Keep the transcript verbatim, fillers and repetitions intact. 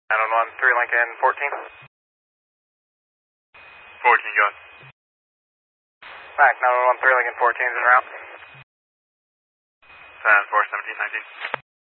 nine one one, three Lincoln, fourteen. fourteen, go ahead. Back, nine one one, three Lincoln, fourteen is en route. ten four, seventeen, nineteen.